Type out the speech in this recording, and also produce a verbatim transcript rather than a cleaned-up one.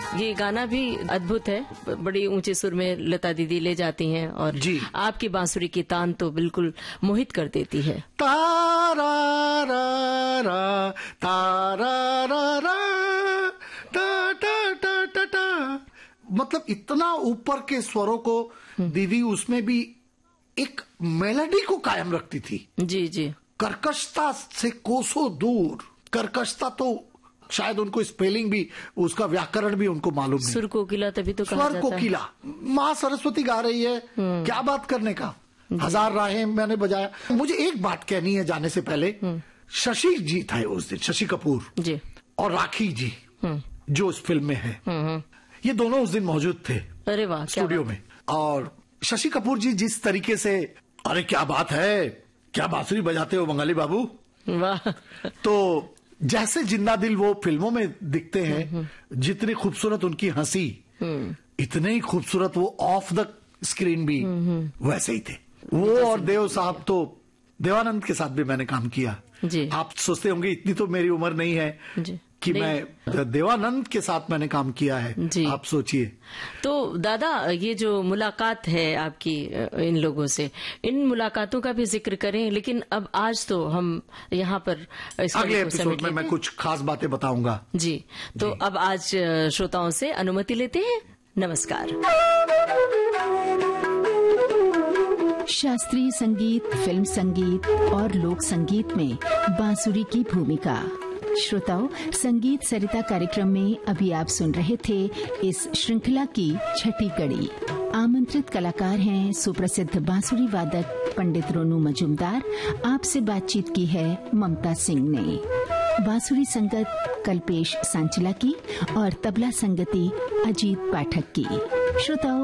ये गाना भी अद्भुत है, बड़ी ऊंचे सुर में लता दीदी ले जाती हैं और जी। आपकी बांसुरी की तान तो बिल्कुल मोहित कर देती है। तारा रा रा तारा रा रा टा टा टा टा टा, मतलब इतना ऊपर के स्वरों को दीदी उसमें भी एक मेलोडी को कायम रखती थी। जी जी। कर्कशता से कोसों दूर, कर्कशता तो शायद उनको स्पेलिंग भी, उसका व्याकरण भी उनको मालूम नहीं। सुर कोकिला तभी तो कहा स्वर जाता है। कोकिला, माँ सरस्वती गा रही है, क्या बात करने का। हजार राहें मैंने बजाया। मुझे एक बात कहनी है जाने से पहले, शशि जी था उस दिन, शशि कपूर जी और राखी जी जो इस फिल्म में है, ये दोनों उस दिन मौजूद थे। अरे वाह, स्टूडियो में। और शशि कपूर जी जिस तरीके से, अरे क्या बात है, क्या बांसुरी बजाते हो बंगाली बाबू, वाह। तो जैसे जिंदा दिल वो फिल्मों में दिखते हैं, जितनी खूबसूरत उनकी हंसी, इतने ही खूबसूरत वो ऑफ द स्क्रीन भी वैसे ही थे वो। और देव साहब तो, देवानंद के साथ भी मैंने काम किया जी। आप सोचते होंगे इतनी तो मेरी उम्र नहीं है जी। कि नहीं। मैं देवानंद के साथ मैंने काम किया है जी। आप सोचिए। तो दादा, ये जो मुलाकात है आपकी इन लोगों से, इन मुलाकातों का भी जिक्र करें, लेकिन अब आज तो हम यहाँ पर इस अगले एपिसोड में मैं कुछ खास बातें बताऊंगा। जी। तो जी। अब आज श्रोताओं से अनुमति लेते हैं। नमस्कार। शास्त्रीय संगीत, फिल्म संगीत और लोक संगीत में बांसुरी की भूमिका। श्रोताओं, संगीत सरिता कार्यक्रम में अभी आप सुन रहे थे इस श्रृंखला की छठी कड़ी। आमंत्रित कलाकार हैं सुप्रसिद्ध बांसुरी वादक पंडित रोनू मजूमदार। आपसे बातचीत की है ममता सिंह ने। बांसुरी संगत कल्पेश सांचला की और तबला संगति अजीत पाठक की। श्रोताओं,